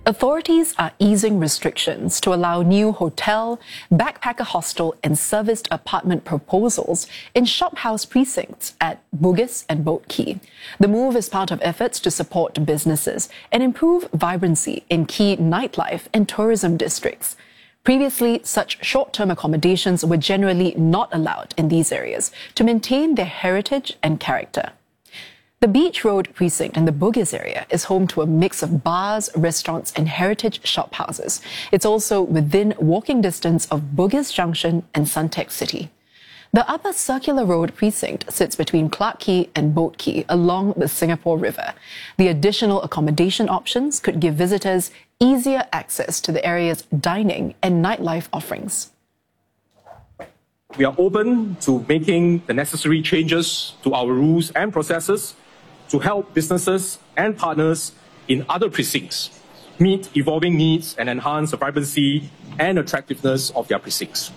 Authorities are easing restrictions to allow new hotel, backpacker hostel and serviced apartment proposals in shophouse precincts at Bugis and Boat Quay. The move is part of efforts to support businesses and improve vibrancy in key nightlife and tourism districts. Previously, such short-term accommodations were generally not allowed in these areas to maintain their heritage and character. The Beach Road precinct in the Bugis area is home to a mix of bars, restaurants and heritage shophouses. It's also within walking distance of Bugis Junction and Suntec City. The Upper Circular Road precinct sits between Clarke Quay and Boat Quay along the Singapore River. The additional accommodation options could give visitors easier access to the area's dining and nightlife offerings. We are open to making the necessary changes to our rules and processes to help businesses and partners in other precincts meet evolving needs and enhance the vibrancy and attractiveness of their precincts.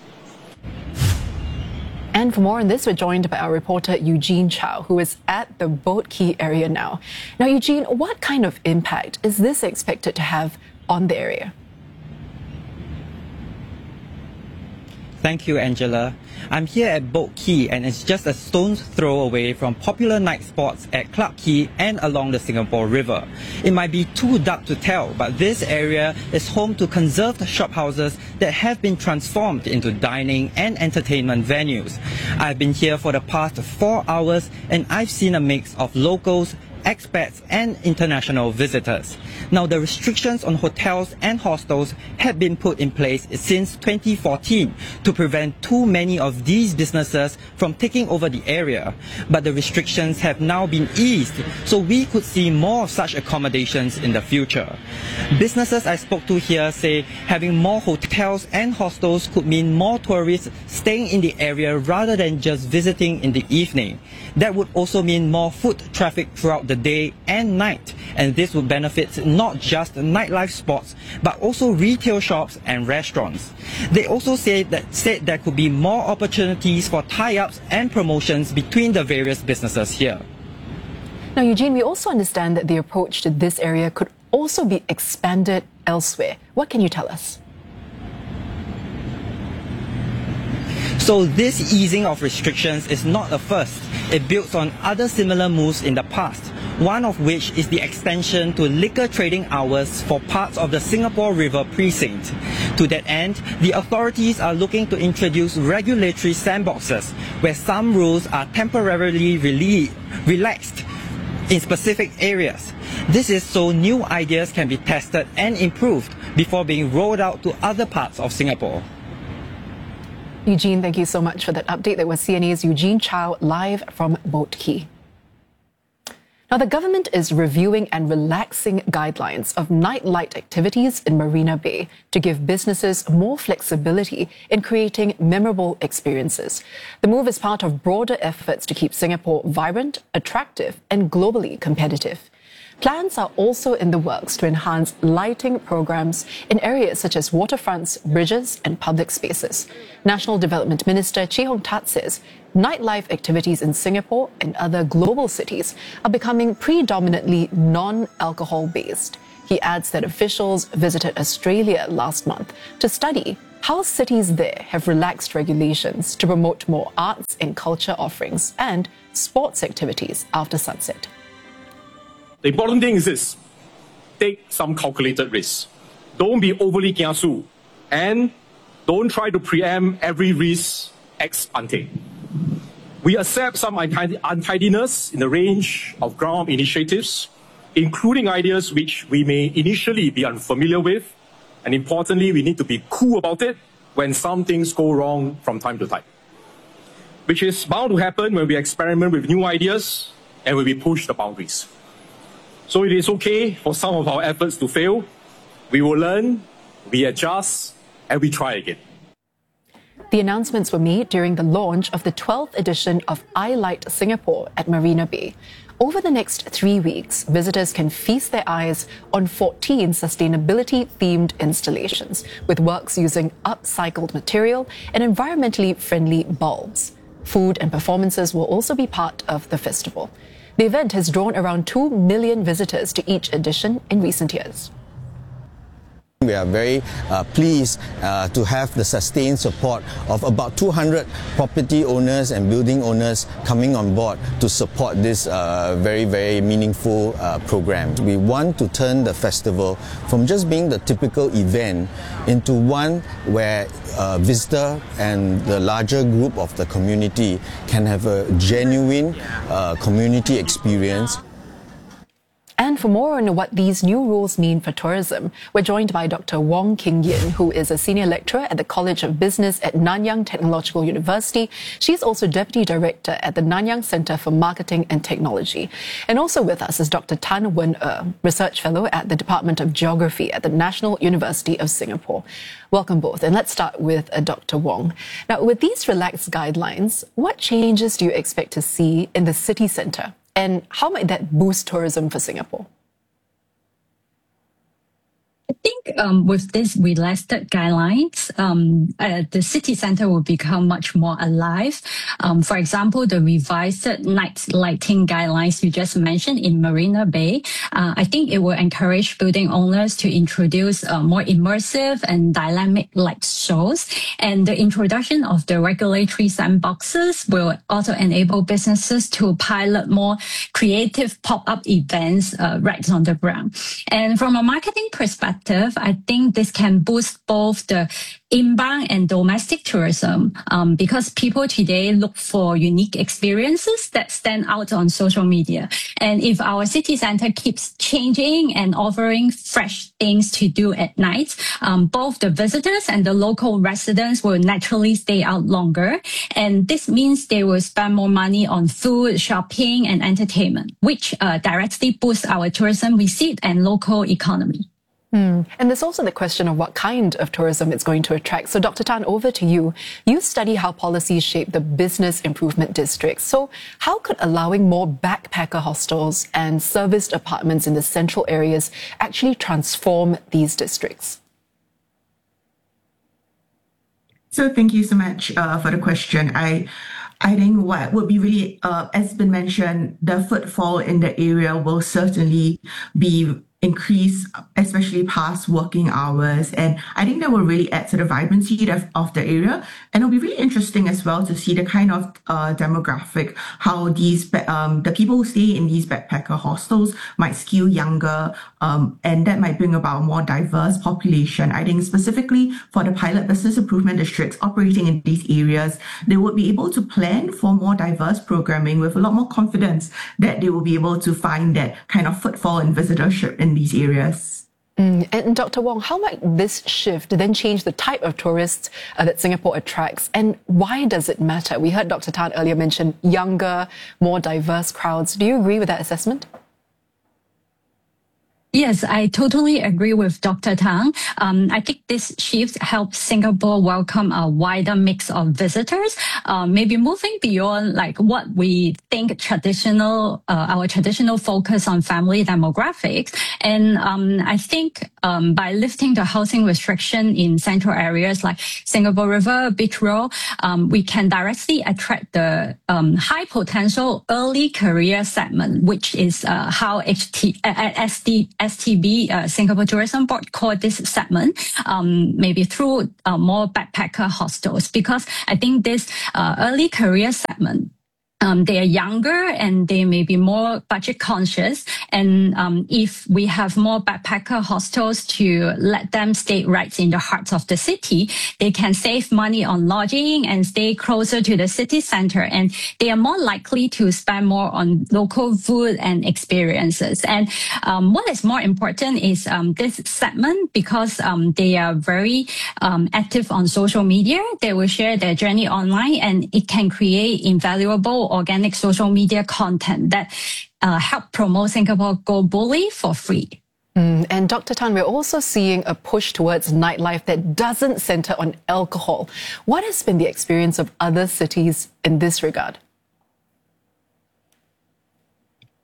And for more on this, we're joined by our reporter Eugene Chow, who is at the Boat Quay area now. Now, Eugene, what kind of impact is this expected to have on the area? Thank you, Angela. I'm here at Boat Quay and it's just a stone's throw away from popular night spots at Clarke Quay and along the Singapore River. It might be too dark to tell, but this area is home to conserved shophouses that have been transformed into dining and entertainment venues. I've been here for the past 4 hours and I've seen a mix of locals, expats and international visitors. Now, the restrictions on hotels and hostels have been put in place since 2014 to prevent too many of these businesses from taking over the area. But the restrictions have now been eased, so we could see more of such accommodations in the future. Businesses I spoke to here say having more hotels and hostels could mean more tourists staying in the area rather than just visiting in the evening. That would also mean more foot traffic throughout the day and night, and this would benefit not just nightlife spots but also retail shops and restaurants. They also said there could be more opportunities for tie-ups and promotions between the various businesses here. Now, Eugene, we also understand that the approach to this area could also be expanded elsewhere. What can you tell us? So this easing of restrictions is not a first. It builds on other similar moves in the past, one of which is the extension to liquor trading hours for parts of the Singapore River precinct. To that end, the authorities are looking to introduce regulatory sandboxes where some rules are temporarily relaxed in specific areas. This is so new ideas can be tested and improved before being rolled out to other parts of Singapore. Eugene, thank you so much for that update. That was CNA's Eugene Chow live from Boat Quay. Now, the government is reviewing and relaxing guidelines of nightlight activities in Marina Bay to give businesses more flexibility in creating memorable experiences. The move is part of broader efforts to keep Singapore vibrant, attractive and globally competitive. Plans are also in the works to enhance lighting programs in areas such as waterfronts, bridges and public spaces. National Development Minister Chee Hong Tat says nightlife activities in Singapore and other global cities are becoming predominantly non-alcohol based. He adds that officials visited Australia last month to study how cities there have relaxed regulations to promote more arts and culture offerings and sports activities after sunset. The important thing is this: take some calculated risks. Don't be overly kiasu, and don't try to preempt every risk ex ante. We accept some untidiness in the range of ground initiatives, including ideas which we may initially be unfamiliar with, and importantly, we need to be cool about it when some things go wrong from time to time, which is bound to happen when we experiment with new ideas and when we push the boundaries. So it is okay for some of our efforts to fail. We will learn, we adjust, and we try again. The announcements were made during the launch of the 12th edition of iLight Singapore at Marina Bay. Over the next 3 weeks, visitors can feast their eyes on 14 sustainability-themed installations, with works using upcycled material and environmentally friendly bulbs. Food and performances will also be part of the festival. The event has drawn around 2 million visitors to each edition in recent years. We are very pleased to have the sustained support of about 200 property owners and building owners coming on board to support this very, very meaningful program. We want to turn the festival from just being the typical event into one where visitor and the larger group of the community can have a genuine community experience. And for more on what these new rules mean for tourism, we're joined by Dr. Wong King Yin, who is a senior lecturer at the College of Business at Nanyang Technological University. She's also Deputy Director at the Nanyang Center for Marketing and Technology. And also with us is Dr. Tan Wen Research Fellow at the Department of Geography at the National University of Singapore. Welcome both. And let's start with Dr. Wong. Now, with these relaxed guidelines, what changes do you expect to see in the city centre? And how might that boost tourism for Singapore? I think with these relaxed guidelines, the city centre will become much more alive. For example, the revised night lighting guidelines you just mentioned in Marina Bay, I think it will encourage building owners to introduce more immersive and dynamic light shows. And the introduction of the regulatory sandboxes will also enable businesses to pilot more creative pop-up events right on the ground. And from a marketing perspective, I think this can boost both the inbound and domestic tourism because people today look for unique experiences that stand out on social media. And if our city centre keeps changing and offering fresh things to do at night, both the visitors and the local residents will naturally stay out longer. And this means they will spend more money on food, shopping, and entertainment, which directly boosts our tourism receipt and local economy. And there's also the question of what kind of tourism it's going to attract. So Dr. Tan, over to you. You study how policies shape the business improvement districts. So how could allowing more backpacker hostels and serviced apartments in the central areas actually transform these districts? So thank you so much for the question. I think what would be really, as been mentioned, the footfall in the area will certainly be increase, especially past working hours. And I think that will really add to the vibrancy of the area. And it'll be really interesting as well to see the kind of demographic, how these the people who stay in these backpacker hostels might skew younger, and that might bring about a more diverse population. I think specifically for the pilot business improvement districts operating in these areas, they would be able to plan for more diverse programming with a lot more confidence that they will be able to find that kind of footfall and visitorship in these areas. And Dr. Wong, how might this shift then change the type of tourists that Singapore attracts, and why does it matter? We heard Dr. Tan earlier mention younger, more diverse crowds. Do you agree with that assessment? Yes, I totally agree with Dr. Tang. I think this shift helps Singapore welcome a wider mix of visitors, maybe moving beyond like what we think our traditional focus on family demographics. And I think by lifting the housing restriction in central areas like Singapore River, Beach Road, we can directly attract the high potential early career segment, which is how STB, Singapore Tourism Board, call this segment, maybe through more backpacker hostels, because I think this early career segment, they are younger and they may be more budget conscious. And if we have more backpacker hostels to let them stay right in the heart of the city, they can save money on lodging and stay closer to the city center. And they are more likely to spend more on local food and experiences. And what is more important is this segment, because they are very active on social media. They will share their journey online, and it can create invaluable organic social media content that help promote Singapore globally for free. And Dr. Tan, we're also seeing a push towards nightlife that doesn't center on alcohol. What has been the experience of other cities in this regard?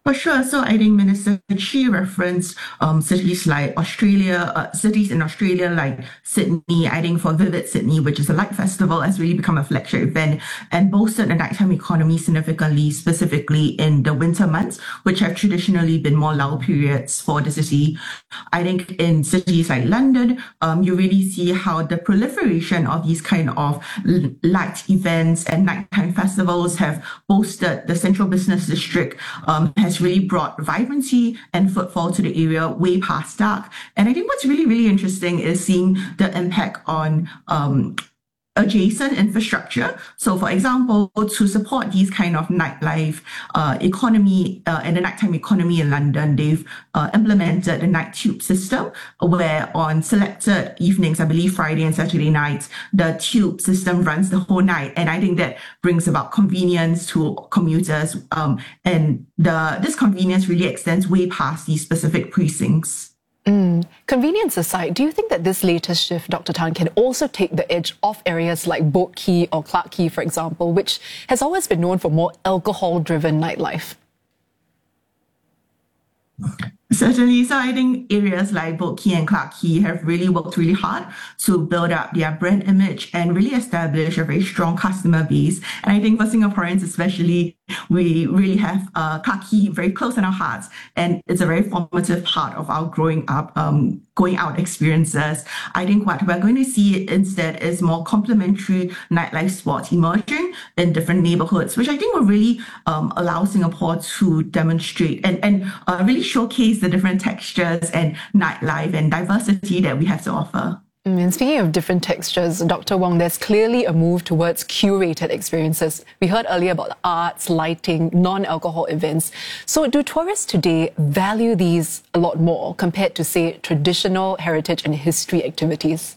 For sure. So I think Minister Xi referenced cities like Australia, cities in Australia like Sydney. I think for Vivid Sydney, which is a light festival, has really become a flagship event and boosted the nighttime economy significantly, specifically in the winter months, which have traditionally been more lull periods for the city. I think in cities like London, you really see how the proliferation of these kind of light events and nighttime festivals have boosted the central business district, has really brought vibrancy and footfall to the area way past dark. And I think what's really, really interesting is seeing the impact on adjacent infrastructure. So for example, to support these kind of nightlife economy and the nighttime economy in London, they've implemented the night tube system where on selected evenings, I believe Friday and Saturday nights, the tube system runs the whole night. And I think that brings about convenience to commuters. And this convenience really extends way past these specific precincts. Convenience aside, do you think that this latest shift, Dr. Tan, can also take the edge off areas like Boat Quay or Clarke Quay, for example, which has always been known for more alcohol-driven nightlife? Certainly. So I think areas like Boat Quay and Clarke Quay have really worked really hard to build up their brand image and really establish a very strong customer base. And I think for Singaporeans especially, we really have Clarke Quay very close in our hearts. And it's a very formative part of our growing up, going out experiences. I think what we're going to see instead is more complementary nightlife spots emerging in different neighborhoods, which I think will really allow Singapore to demonstrate and really showcase the different textures and nightlife and diversity that we have to offer. And speaking of different textures, Dr. Wong, there's clearly a move towards curated experiences. We heard earlier about the arts, lighting, non-alcohol events. So do tourists today value these a lot more compared to, say, traditional heritage and history activities?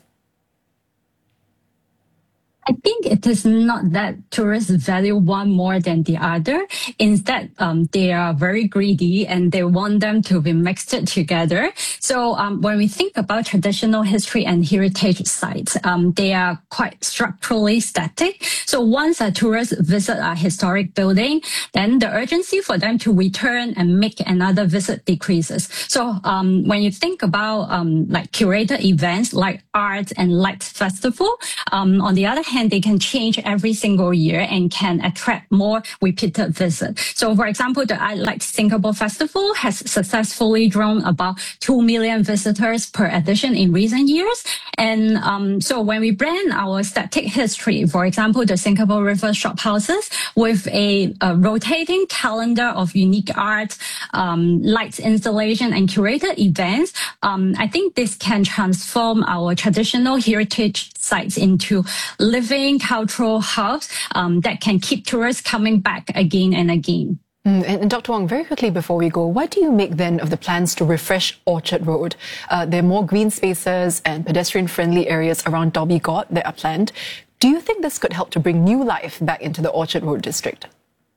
I think it is not that tourists value one more than the other. Instead, they are very greedy and they want them to be mixed together. So when we think about traditional history and heritage sites, they are quite structurally static. So once a tourist visits a historic building, then the urgency for them to return and make another visit decreases. So when you think about like curated events like arts and lights festival, on the other hand, they can change every single year and can attract more repeated visits. So, for example, the Art Light Singapore Festival has successfully drawn about 2 million visitors per edition in recent years. And so when we blend our static history, for example, the Singapore River shophouses, with a rotating calendar of unique art, lights installation, and curated events, I think this can transform our traditional heritage sites into living cultural hubs that can keep tourists coming back again and again. And Dr. Wong, very quickly before we go, what do you make then of the plans to refresh Orchard Road? There are more green spaces and pedestrian-friendly areas around Dhoby Ghaut that are planned. Do you think this could help to bring new life back into the Orchard Road district?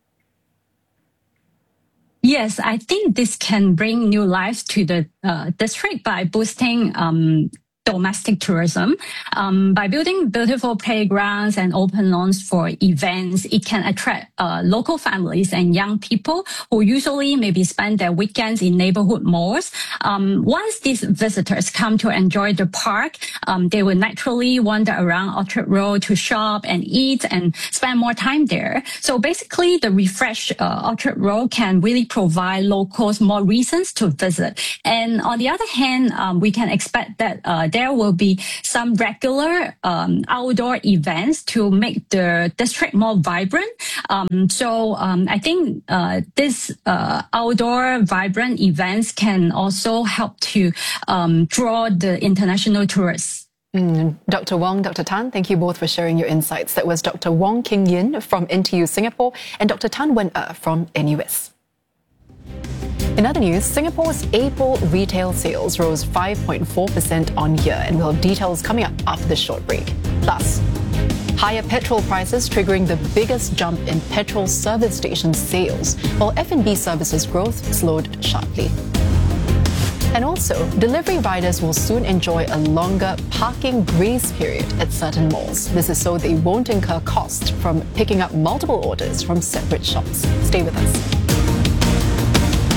Yes, I think this can bring new life to the district by boosting domestic tourism. By building beautiful playgrounds and open lawns for events, it can attract local families and young people who usually maybe spend their weekends in neighborhood malls. Once these visitors come to enjoy the park, they will naturally wander around Orchard Road to shop and eat and spend more time there. So basically, the refreshed Orchard Road can really provide locals more reasons to visit. And on the other hand, we can expect that there will be some regular outdoor events to make the district more vibrant. So I think this outdoor vibrant events can also help to draw the international tourists. Dr. Wong, Dr. Tan, thank you both for sharing your insights. That was Dr. Wong King Yin from NTU Singapore and Dr. Tan Wen from NUS. In other news, Singapore's April retail sales rose 5.4% on year, and we'll have details coming up after this short break. Plus, higher petrol prices triggering the biggest jump in petrol service station sales, while F&B services growth slowed sharply. And also, delivery riders will soon enjoy a longer parking grace period at certain malls. This is so they won't incur costs from picking up multiple orders from separate shops. Stay with us.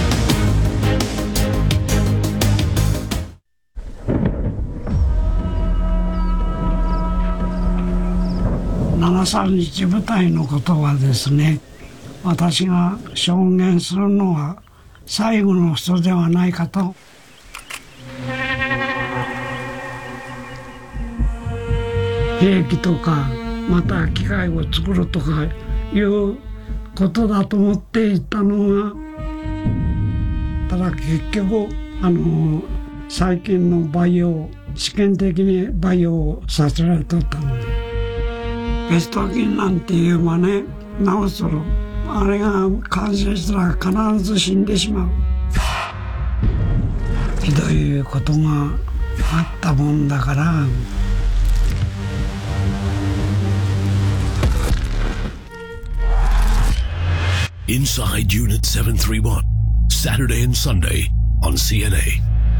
朝日舞台のことはですね、私が証言するのは最後の人ではないかと。兵器とかまた機械を作るとかいうことだと思っていたのが、ただ結局最近の培養、試験的に培養させられとったので、ペスト菌なんて言えばね、なおそろあれが感染したら必ず死んでしまう。ひどいことがあったもんだから。 Inside Unit 731, Saturday and Sunday on CNA.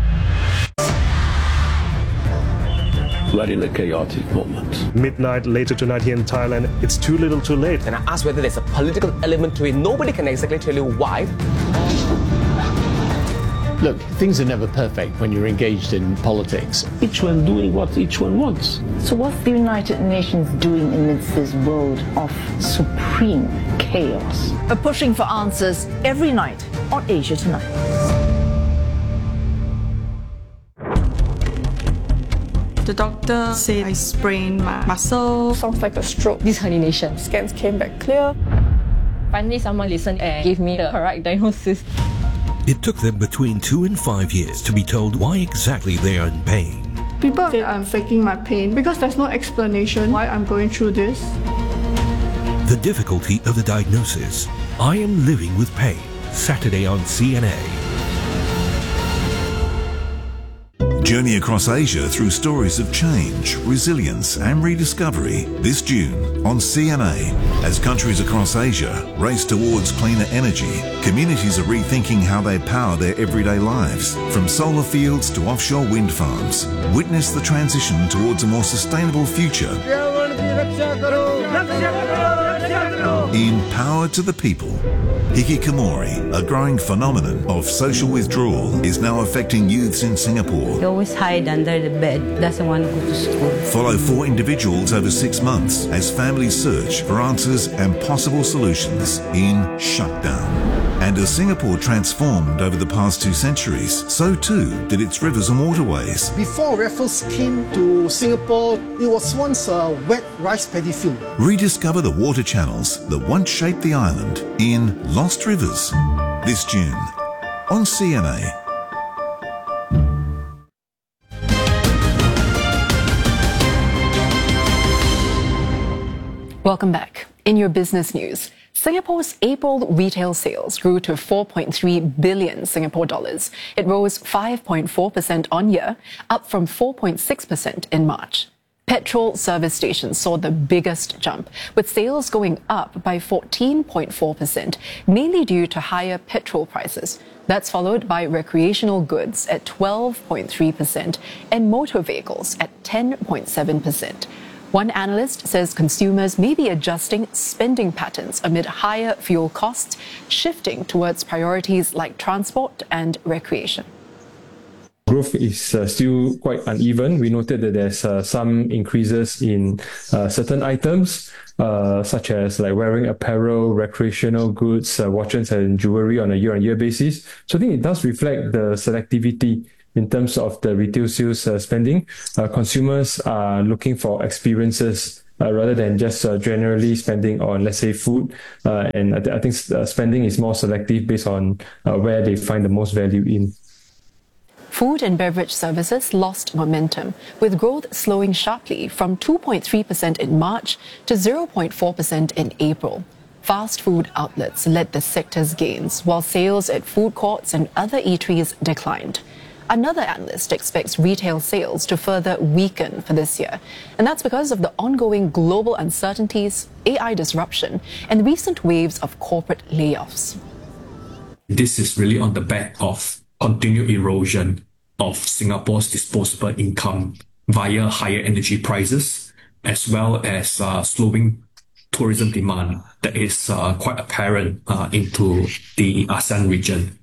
We're in a chaotic moment. Midnight later tonight here in Thailand, it's too little too late. And I asked whether there's a political element to it. Nobody can exactly tell you why. Look, things are never perfect when you're engaged in politics. Each one doing what each one wants. So what's the United Nations doing amidst this world of supreme chaos? We're pushing for answers every night on Asia Tonight. The doctor said I sprained my muscle. Sounds like a stroke. This herniation. Scans came back clear. Finally, someone listened and gave me the correct diagnosis. It took them between 2 and 5 years to be told why exactly they are in pain. People say I'm faking my pain because there's no explanation why I'm going through this. The difficulty of the diagnosis. I am living with pain. Saturday on CNA. Journey across Asia through stories of change, resilience and rediscovery this June on CNA. As countries across Asia race towards cleaner energy, communities are rethinking how they power their everyday lives. From solar fields to offshore wind farms, witness the transition towards a more sustainable future. In Power to the People. Hikikomori, a growing phenomenon of social withdrawal, is now affecting youths in Singapore. He always hide under the bed, doesn't want to go to school. Follow 4 individuals over 6 months as families search for answers and possible solutions in Shutdown. And as Singapore transformed over the past 2 centuries, so too did its rivers and waterways. Before Raffles came to Singapore, it was once a wet rice paddy field. Rediscover the water channels that once shaped the island in Lost Rivers this June on CNA. Welcome back. In your business news, Singapore's April retail sales grew to 4.3 billion Singapore dollars. It rose 5.4% on year, up from 4.6% in March. Petrol service stations saw the biggest jump, with sales going up by 14.4%, mainly due to higher petrol prices. That's followed by recreational goods at 12.3% and motor vehicles at 10.7%. One analyst says consumers may be adjusting spending patterns amid higher fuel costs, shifting towards priorities like transport and recreation. Growth is still quite uneven. We noted that there's some increases in certain items, such as like wearing apparel, recreational goods, watches and jewelry on a year-on-year basis. So I think it does reflect the selectivity in terms of the retail sales spending. Consumers are looking for experiences rather than just generally spending on, let's say, food. And I think spending is more selective based on where they find the most value in. Food and beverage services lost momentum, with growth slowing sharply from 2.3% in March to 0.4% in April. Fast food outlets led the sector's gains, while sales at food courts and other eateries declined. Another analyst expects retail sales to further weaken for this year, and that's because of the ongoing global uncertainties, AI disruption, and recent waves of corporate layoffs. This is really on the back of continued erosion of Singapore's disposable income via higher energy prices, as well as slowing tourism demand that is quite apparent into the ASEAN region.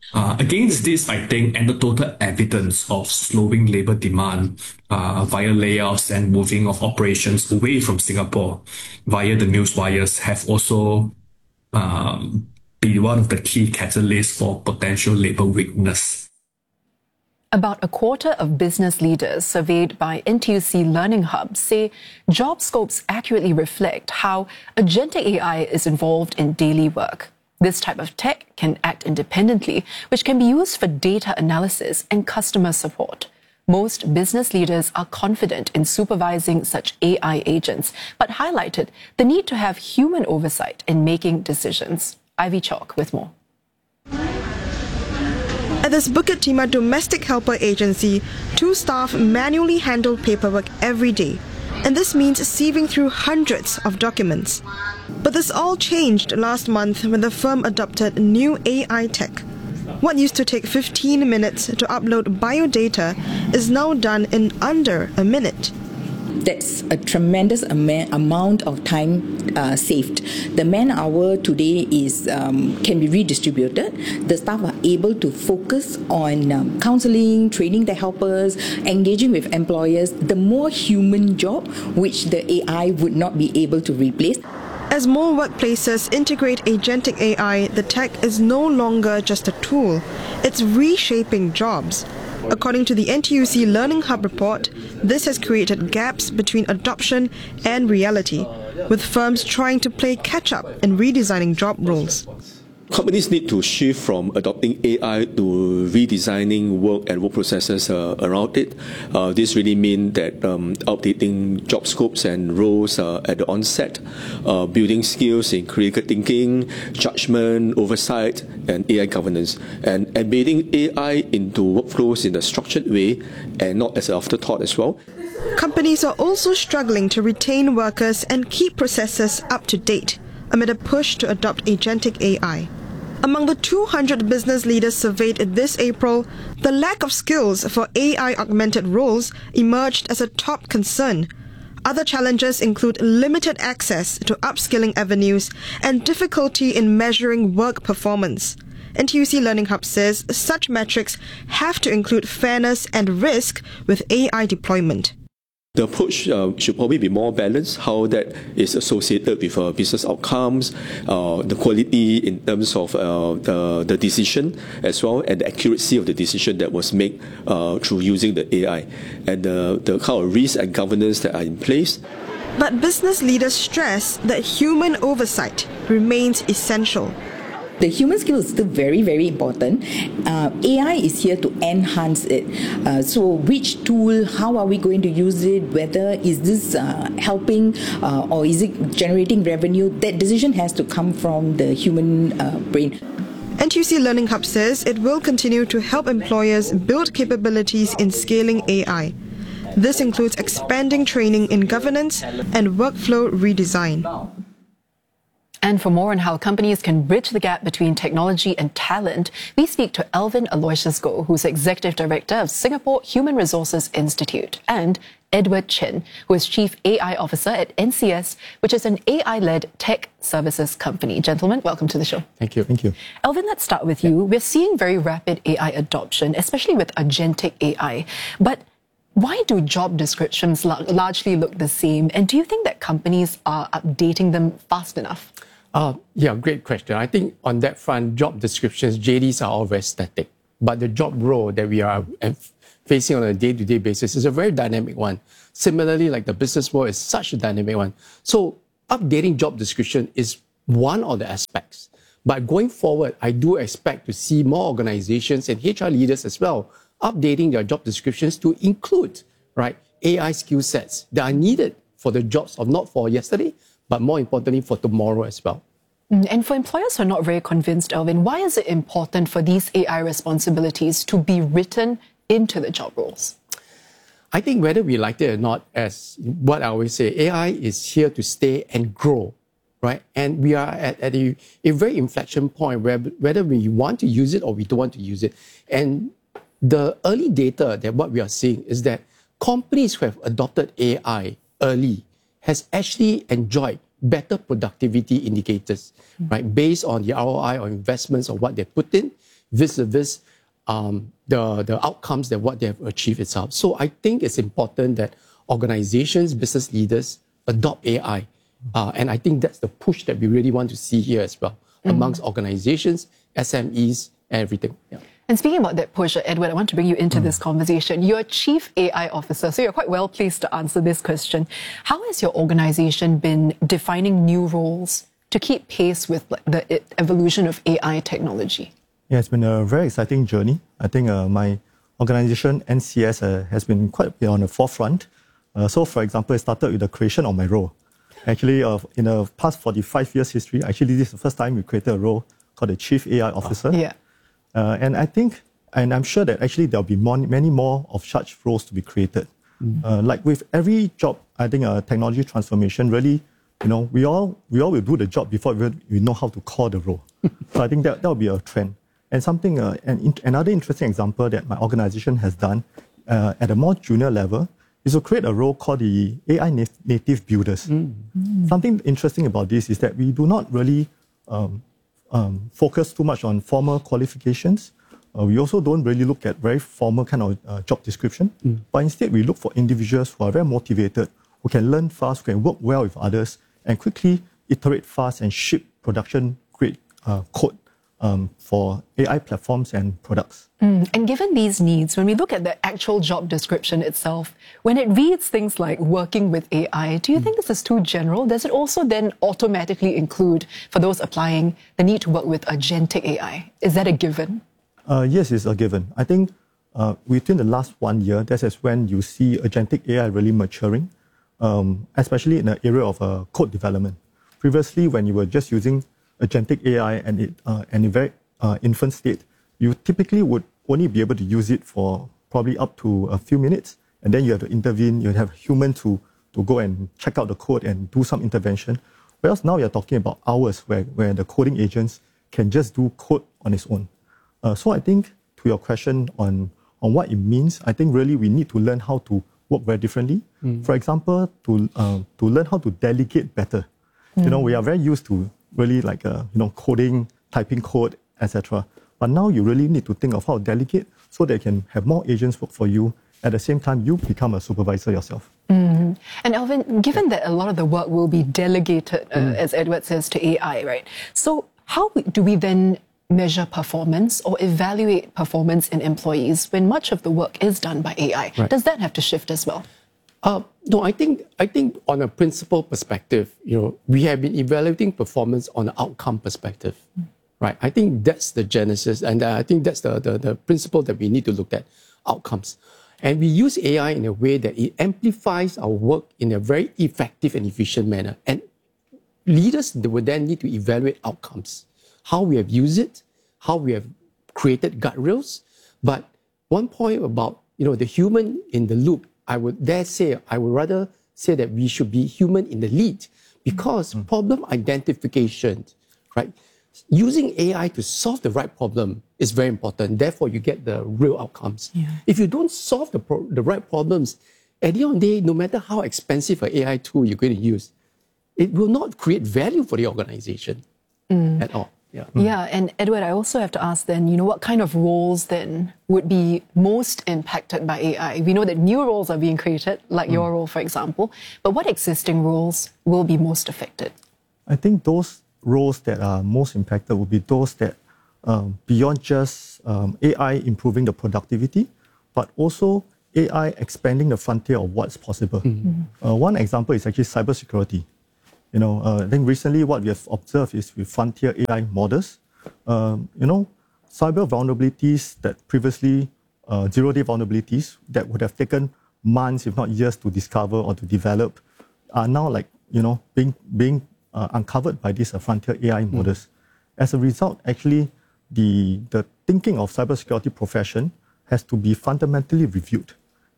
Against this, I think anecdotal evidence of slowing labor demand via layoffs and moving of operations away from Singapore via the news wires have also been one of the key catalysts for potential labor weakness. About a quarter of business leaders surveyed by NTUC Learning Hub say job scopes accurately reflect how agentic AI is involved in daily work. This type of tech can act independently, which can be used for data analysis and customer support. Most business leaders are confident in supervising such AI agents, but highlighted the need to have human oversight in making decisions. Ivy Chalk with more. At this Bukit Timah domestic helper agency, 2 staff manually handle paperwork every day, and this means sieving through hundreds of documents. But this all changed last month when the firm adopted new AI tech. What used to take 15 minutes to upload biodata is now done in under a minute. That's a tremendous amount of time saved. The man hour today is can be redistributed. The staff are able to focus on counseling, training the helpers, engaging with employers, the more human job which the AI would not be able to replace. As more workplaces integrate agentic AI, the tech is no longer just a tool. It's reshaping jobs. According to the NTUC Learning Hub report, this has created gaps between adoption and reality, with firms trying to play catch-up in redesigning job roles. Companies need to shift from adopting AI to redesigning work and work processes around it. This really means that updating job scopes and roles at the onset, building skills in critical thinking, judgment, oversight, and AI governance, and embedding AI into workflows in a structured way and not as an afterthought as well. Companies are also struggling to retain workers and keep processes up to date amid a push to adopt agentic AI. Among the 200 business leaders surveyed this April, the lack of skills for AI-augmented roles emerged as a top concern. Other challenges include limited access to upskilling avenues and difficulty in measuring work performance. NTUC Learning Hub says such metrics have to include fairness and risk with AI deployment. The approach should probably be more balanced, how that is associated with business outcomes, the quality in terms of the decision as well, and the accuracy of the decision that was made through using the AI, and the kind of risk and governance that are in place. But business leaders stress that human oversight remains essential. The human skill is still very, very important. AI is here to enhance it. So which tool, how are we going to use it, whether is this helping or is it generating revenue, that decision has to come from the human brain. NTUC Learning Hub says it will continue to help employers build capabilities in scaling AI. This includes expanding training in governance and workflow redesign. And for more on how companies can bridge the gap between technology and talent, we speak to Elvin Aloysius Goh, who's Executive Director of Singapore Human Resources Institute, and Edward Chin, who is Chief AI Officer at NCS, which is an AI-led tech services company. Gentlemen, welcome to the show. Thank you. Thank you. Elvin, let's start with you. We're seeing very rapid AI adoption, especially with agentic AI. But why do job descriptions largely look the same? And do you think that companies are updating them fast enough? Great question. I think on that front, job descriptions, JDs are all very static. But the job role that we are facing on a day-to-day basis is a very dynamic one. Similarly, like the business world is such a dynamic one. So updating job description is one of the aspects. But going forward, I do expect to see more organizations and HR leaders as well updating their job descriptions to include AI skill sets that are needed for the jobs of not for yesterday, but more importantly for tomorrow as well. And for employers who are not very convinced, Elvin, why is it important for these AI responsibilities to be written into the job roles? I think whether we like it or not, as what I always say, AI is here to stay and grow, right? And we are at a very inflection point where whether we want to use it or we don't want to use it. And the early data that what we are seeing is that companies who have adopted AI early has actually enjoyed better productivity indicators, right? Based on the ROI or investments of what they put in, vis-a-vis the outcomes that what they have achieved itself. So I think it's important that organizations, business leaders adopt AI. And I think that's the push that we really want to see here as well, amongst organizations, SMEs, and everything. Yeah. And speaking about that push, Edward, I want to bring you into this conversation. You're Chief AI Officer, so you're quite well placed to answer this question. How has your organization been defining new roles to keep pace with the evolution of AI technology? Yeah, it's been a very exciting journey. I think my organization, NCS, has been quite on the forefront. So, for example, it started with the creation of my role. Actually, in the past 45 years history, actually, this is the first time we created a role called the Chief AI Officer. Yeah. And I think, and I'm sure that actually there'll be many more of such roles to be created. Like with every job, I think technology transformation really, we all will do the job before we know how to call the role. So I think that will be a trend. And something, another interesting example that my organization has done at a more junior level is to create a role called the AI native builders. Something interesting about this is that we do not really focus too much on formal qualifications. We also don't really look at very formal kind of job description, but instead we look for individuals who are very motivated, who can learn fast, who can work well with others, and quickly iterate fast and ship production-grade code for AI platforms and products. And given these needs, when we look at the actual job description itself, when it reads things like working with AI, do you think this is too general? Does it also then automatically include, for those applying, the need to work with agentic AI? Is that a given? Yes, it's a given. I think within the last 1 year, that is when you see agentic AI really maturing, especially in the area of code development. Previously, when you were just using agentic AI and in very infant state, you typically would only be able to use it for probably up to a few minutes, and then you have to intervene, you have a human to go and check out the code and do some intervention. Whereas now you're talking about hours where the coding agents can just do code on its own. So I think to your question on what it means, I think really we need to learn how to work very differently. For example, to learn how to delegate better. We are very used to really like coding, typing code, etc. But now you really need to think of how to delegate so they can have more agents work for you. At the same time, you become a supervisor yourself. And Alvin, given that a lot of the work will be delegated, as Edward says, to AI, right? So how do we then measure performance or evaluate performance in employees when much of the work is done by AI? Right. Does that have to shift as well? No, I think on a principle perspective, we have been evaluating performance on an outcome perspective, right? I think that's the genesis, and I think that's the principle that we need to look at, outcomes. And we use AI in a way that it amplifies our work in a very effective and efficient manner. And leaders would then need to evaluate outcomes, how we have used it, how we have created guardrails. But one point about the human in the loop, I would rather say that we should be human in the lead, because problem identification, right? Using AI to solve the right problem is very important. Therefore, you get the real outcomes. Yeah. If you don't solve the right problems, at the end of the day, no matter how expensive an AI tool you're going to use, it will not create value for the organization at all. Yeah, and Edward, I also have to ask then, what kind of roles then would be most impacted by AI? We know that new roles are being created, like your role, for example, but what existing roles will be most affected? I think those roles that are most impacted will be those that, beyond just AI improving the productivity, but also AI expanding the frontier of what's possible. One example is actually cybersecurity. I think recently what we have observed is with frontier AI models, cyber vulnerabilities that previously, zero-day vulnerabilities that would have taken months, if not years, to discover or to develop, are now being uncovered by these frontier AI models. As a result, actually, the thinking of cybersecurity profession has to be fundamentally reviewed.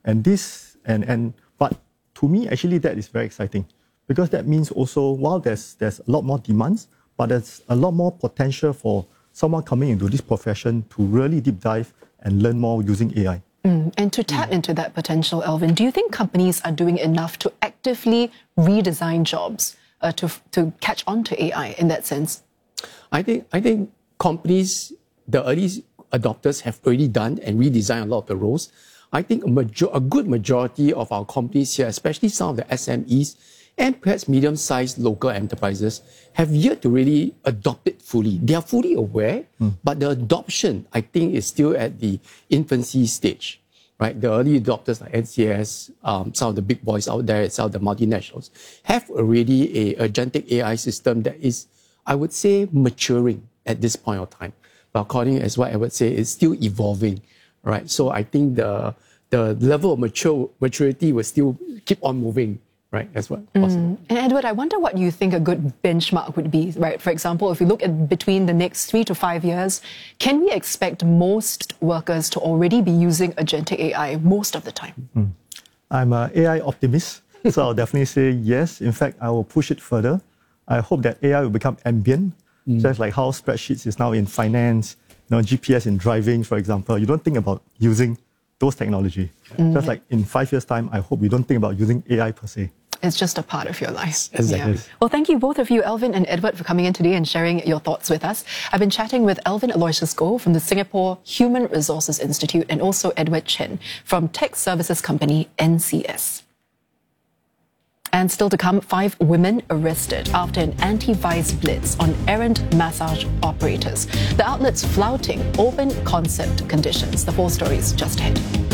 But to me, actually, that is very exciting. Because that means also, while there's a lot more demands, but there's a lot more potential for someone coming into this profession to really deep dive and learn more using AI. And to tap into that potential, Alvin, do you think companies are doing enough to actively redesign jobs to catch on to AI in that sense? I think companies, the early adopters have already done and redesigned a lot of the roles. I think a good majority of our companies here, especially some of the SMEs and perhaps medium-sized local enterprises, have yet to really adopt it fully. They are fully aware, but the adoption, I think, is still at the infancy stage. Right, the early adopters like NCS, some of the big boys out there, some of the multinationals, have already a agentic AI system that is, I would say, maturing at this point of time. But according as what I would say, it's still evolving. Right, so I think the level of maturity will still keep on moving. Right, that's what possible. And Edward, I wonder what you think a good benchmark would be, right? For example, if you look at between the next 3 to 5 years, can we expect most workers to already be using agentic AI most of the time? I'm an AI optimist, so I'll definitely say yes. In fact, I will push it further. I hope that AI will become ambient, just like how spreadsheets is now in finance, GPS in driving, for example. You don't think about using those technology. Just like in 5 years' time, I hope we don't think about using AI per se. It's just a part of your life. Exactly. Yeah. Well, thank you both of you, Elvin and Edward, for coming in today and sharing your thoughts with us. I've been chatting with Elvin Aloysius Goh from the Singapore Human Resources Institute and also Edward Chen from tech services company NCS. And still to come, 5 women arrested after an anti-vice blitz on errant massage operators. The outlets flouting open concept conditions. The full stories just ahead.